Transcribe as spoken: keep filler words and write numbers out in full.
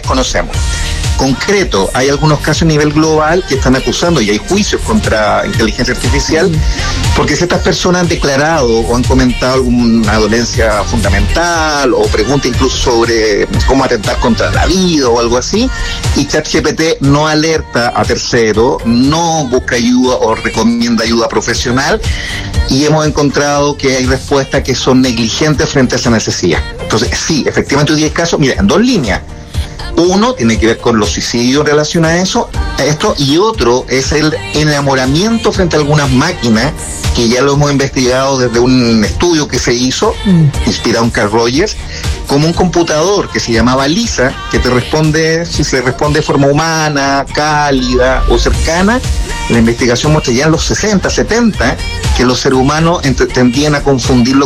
desconocemos. Concreto, hay algunos casos a nivel global que están acusando y hay juicios contra inteligencia artificial porque ciertas personas han declarado o han comentado alguna dolencia fundamental o preguntas incluso sobre cómo atentar contra la vida o algo así, y ChatGPT no alerta a terceros, no busca ayuda o recomienda ayuda profesional, y hemos encontrado que hay respuestas que son negligentes frente a esa necesidad. Entonces, sí, efectivamente hoy hay casos, mira, en dos líneas. Uno tiene que ver con los suicidios en relación a eso, a esto, y otro es el enamoramiento frente a algunas máquinas, que ya lo hemos investigado desde un estudio que se hizo, mm. inspirado en Carl Rogers, como un computador que se llamaba Lisa, que te responde, si se responde de forma humana, cálida o cercana. La investigación muestra ya en los sesenta, setenta, que los seres humanos tendían a confundirlo